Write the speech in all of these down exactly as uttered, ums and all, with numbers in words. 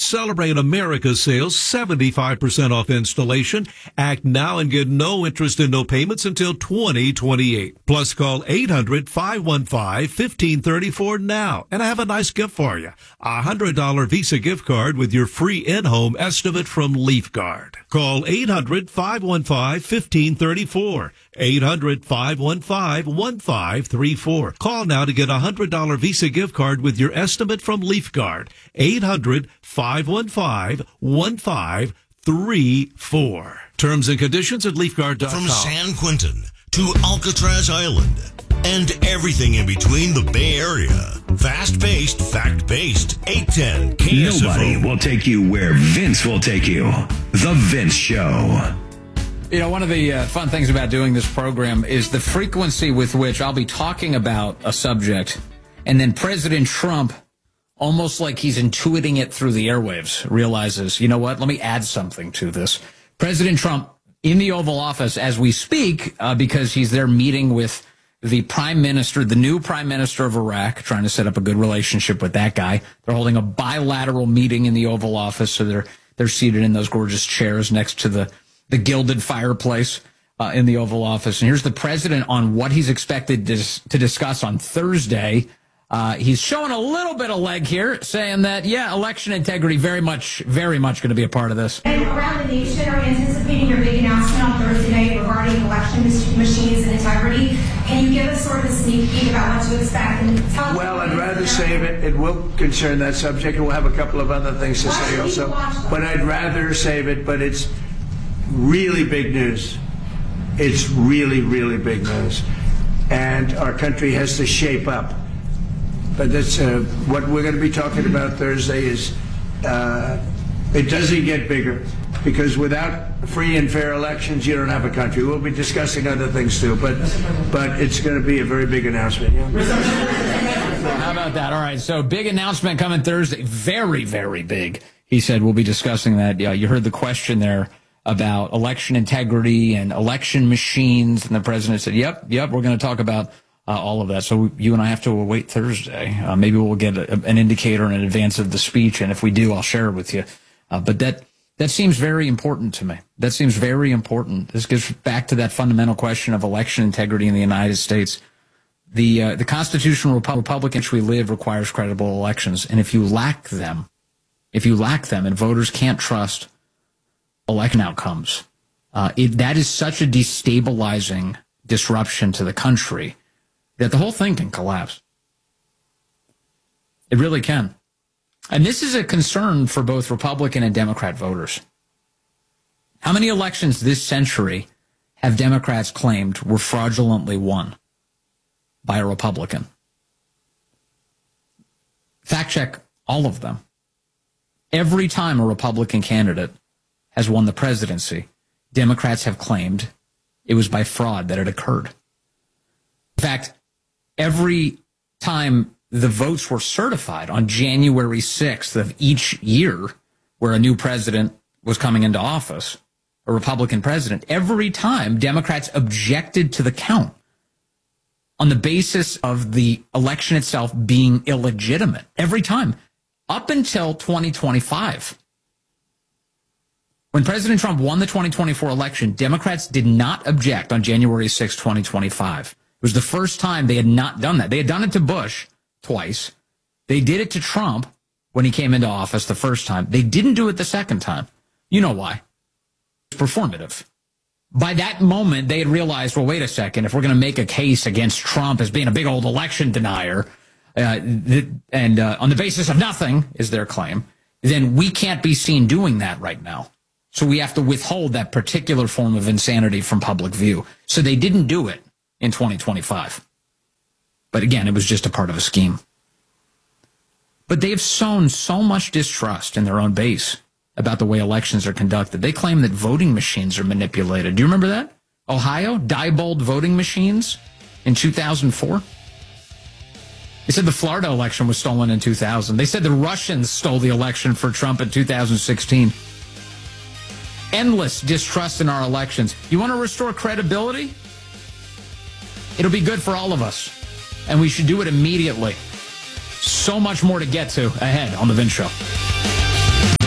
Celebrate America's sales, seventy-five percent off installation. Act now and get no interest and no payments until twenty twenty-eight. Plus, call eight hundred, five one five, one five three four now. And I have a nice gift for you. A one hundred dollars Visa gift card with your free in-home estimate from LeafGuard. Call eight hundred, five one five, one five three four. eight hundred, five one five, one five three four. Call now to get a one hundred dollars Visa gift card with your estimate from LeafGuard. eight hundred, five one five, one five three four. Terms and conditions at leaf guard dot com. From San Quentin to Alcatraz Island and everything in between the Bay Area. Fast-paced, fact-based, eight ten K S F O. Nobody will take you where Vince will take you. The Vince Show. You know, one of the uh, fun things about doing this program is the frequency with which I'll be talking about a subject, and then President Trump, almost like he's intuiting it through the airwaves, realizes, you know what, let me add something to this. President Trump in the Oval Office as we speak, uh, because he's there meeting with the prime minister, the new prime minister of Iraq, trying to set up a good relationship with that guy. They're holding a bilateral meeting in the Oval Office, so they're they're seated in those gorgeous chairs next to the, the gilded fireplace uh, in the Oval Office. And here's the president on what he's expected to, to discuss on Thursday. Uh, he's showing a little bit of leg here, saying that, yeah, election integrity very much, very much going to be a part of this. And around the nation, are you anticipating your big announcement on Thursday night regarding election machines and integrity? Can you give us sort of a sneak peek about what to expect? And tell well, I'd rather save it. It will concern that subject, and we'll have a couple of other things to say also. But I'd rather save it, but it's really big news. It's really, really big news. And our country has to shape up. But that's uh, what we're going to be talking about Thursday is uh, it doesn't get bigger, because without free and fair elections, you don't have a country. We'll be discussing other things too, but but it's going to be a very big announcement. Yeah. How about that? All right, so big announcement coming Thursday. Very, very big. He said we'll be discussing that. Yeah, you heard the question there about election integrity and election machines, and the president said, yep, yep, we're going to talk about Uh, all of that. So you and I have to wait Thursday. Uh, maybe we'll get a, an indicator in advance of the speech, and if we do, I'll share it with you. Uh, but that that seems very important to me. That seems very important. This gets back to that fundamental question of election integrity in the United States. The uh, the constitutional republic in which we live requires credible elections, and if you lack them, if you lack them, and voters can't trust election outcomes, uh, it, that is such a destabilizing disruption to the country that the whole thing can collapse. It really can. And this is a concern for both Republican and Democrat voters. How many elections this century have Democrats claimed were fraudulently won by a Republican? Fact check all of them. Every time a Republican candidate has won the presidency, Democrats have claimed it was by fraud that it occurred. In fact, every time the votes were certified on January sixth of each year, where a new president was coming into office, a Republican president, every time Democrats objected to the count on the basis of the election itself being illegitimate. Every time. Up until twenty twenty-five. When President Trump won the twenty twenty-four election, Democrats did not object on January sixth, twenty twenty-five. It was the first time they had not done that. They had done it to Bush twice. They did it to Trump when he came into office the first time. They didn't do it the second time. You know why? It's performative. By that moment, they had realized, well, wait a second, if we're going to make a case against Trump as being a big old election denier, uh, th- and uh, on the basis of nothing, is their claim, then we can't be seen doing that right now. So we have to withhold that particular form of insanity from public view. So they didn't do it in twenty twenty-five. But again, it was just a part of a scheme. But they've sown so much distrust in their own base about the way elections are conducted. They claim that voting machines are manipulated. Do you remember that? Ohio, Diebold voting machines in two thousand four. They said the Florida election was stolen in two thousand. They said the Russians stole the election for Trump in two thousand sixteen. Endless distrust in our elections. You want to restore credibility? It'll be good for all of us, and we should do it immediately. So much more to get to ahead on The Vince Show.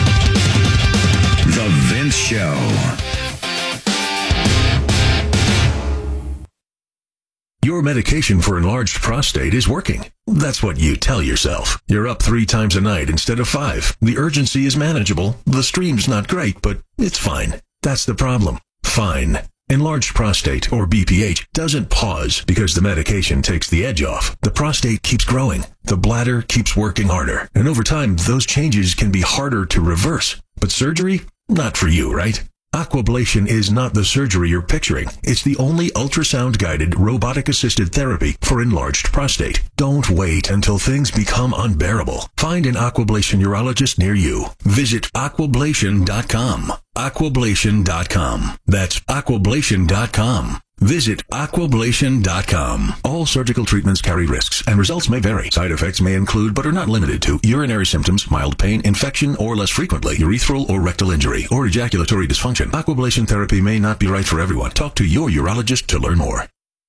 Your medication for enlarged prostate is working. That's what you tell yourself. You're up three times a night instead of five. The urgency is manageable. The stream's not great, but it's fine. That's the problem. Fine. Enlarged prostate, or B P H, doesn't pause because the medication takes the edge off. The prostate keeps growing. The bladder keeps working harder. And over time, those changes can be harder to reverse. But surgery? Not for you, right? Aquablation is not the surgery you're picturing. It's the only ultrasound-guided, robotic-assisted therapy for enlarged prostate. Don't wait until things become unbearable. Find an Aquablation urologist near you. Visit aquablation dot com. aquablation dot com. That's aquablation dot com. Visit aquablation dot com. All surgical treatments carry risks, and results may vary. Side effects may include, but are not limited to, urinary symptoms, mild pain, infection, or less frequently, urethral or rectal injury, or ejaculatory dysfunction. Aquablation therapy may not be right for everyone. Talk to your urologist to learn more.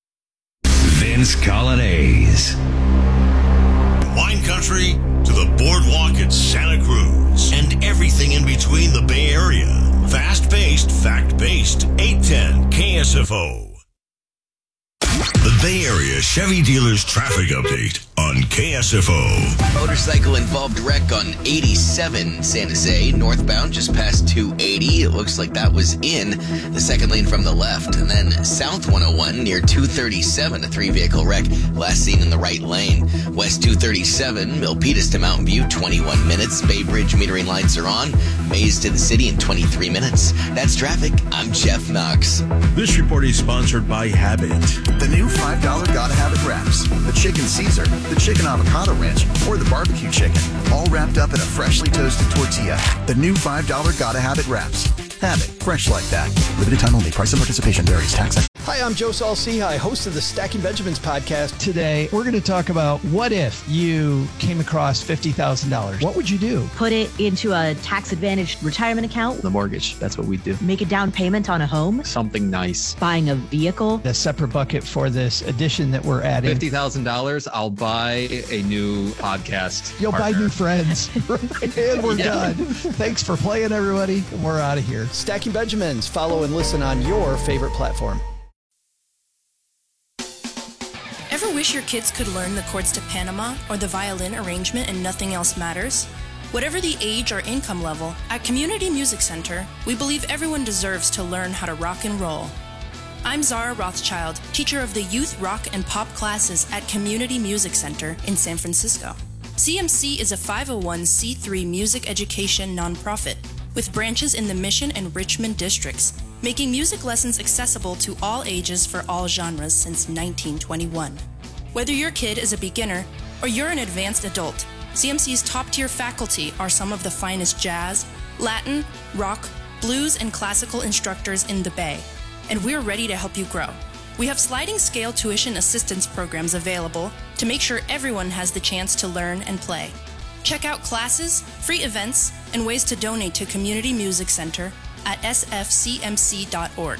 Vince Colonnese. Wine country to the boardwalk at Santa Cruz and everything in between the Bay Area. Fast-paced, fact-based, eight ten K S F O. The Bay Area Chevy Dealers Traffic Update on K S F O. Motorcycle-involved wreck on eighty-seven San Jose, northbound, just past two eighty. It looks like that was in the second lane from the left. And then south one oh one near two thirty-seven, a three-vehicle wreck, last seen in the right lane. West two thirty-seven, Milpitas to Mountain View, twenty-one minutes. Bay Bridge metering lights are on. Maze to the city in twenty-three minutes. That's traffic. I'm Jeff Knox. This report is sponsored by Habit. The new five dollar Gotta Have It wraps. The Chicken Caesar, the Chicken Avocado Ranch, or the Barbecue Chicken. All wrapped up in a freshly toasted tortilla. The new five dollar Gotta Have It wraps. Have it fresh like that. Limited time only. Price and participation varies. Tax. Hi, I'm Joe Saul-Sehy, host of the Stacking Benjamins podcast. Today, we're going to talk about what if you came across fifty thousand dollars. What would you do? Put it into a tax-advantaged retirement account. The mortgage. That's what we do. Make a down payment on a home. Something nice. Buying a vehicle. A separate bucket for this addition that we're adding. fifty thousand dollars, I'll buy a new podcast You'll partner. buy new friends. And we're Yeah. done. Thanks for playing, everybody. We're out of here. Stacking Benjamins. Follow and listen on your favorite platform. Ever wish your kids could learn the chords to Panama or the violin arrangement and nothing else matters? Whatever the age or income level, at Community Music Center, we believe everyone deserves to learn how to rock and roll. I'm Zara Rothschild, teacher of the youth rock and pop classes at Community Music Center in San Francisco. C M C is a five oh one c three music education nonprofit with branches in the Mission and Richmond districts, making music lessons accessible to all ages for all genres since nineteen twenty-one. Whether your kid is a beginner or you're an advanced adult, C M C's top-tier faculty are some of the finest jazz, Latin, rock, blues, and classical instructors in the Bay, and we're ready to help you grow. We have sliding scale tuition assistance programs available to make sure everyone has the chance to learn and play. Check out classes, free events, and ways to donate to Community Music Center at s f c m c dot org.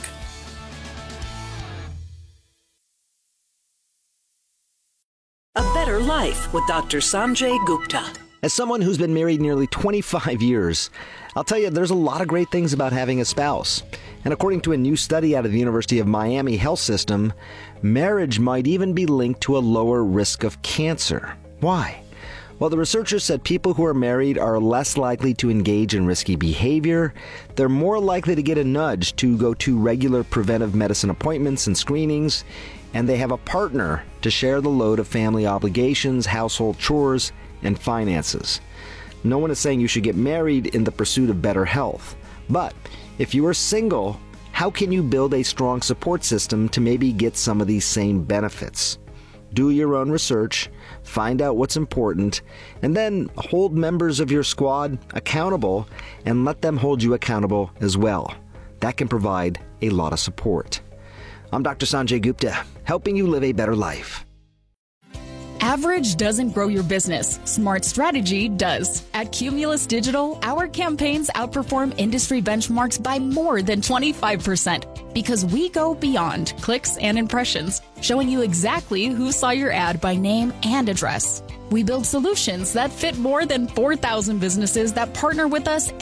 A Better Life with Doctor Sanjay Gupta. As someone who's been married nearly twenty-five years, I'll tell you there's a lot of great things about having a spouse. And according to a new study out of the University of Miami Health System, marriage might even be linked to a lower risk of cancer. Why? Well, the researchers said people who are married are less likely to engage in risky behavior, they're more likely to get a nudge to go to regular preventive medicine appointments and screenings, and they have a partner to share the load of family obligations, household chores, and finances. No one is saying you should get married in the pursuit of better health. But if you are single, how can you build a strong support system to maybe get some of these same benefits? Do your own research, find out what's important, and then hold members of your squad accountable and let them hold you accountable as well. That can provide a lot of support. I'm Doctor Sanjay Gupta, helping you live a better life. Average doesn't grow your business. Smart strategy does. At Cumulus Digital, our campaigns outperform industry benchmarks by more than twenty-five percent because we go beyond clicks and impressions, showing you exactly who saw your ad by name and address. We build solutions that fit more than four thousand businesses that partner with us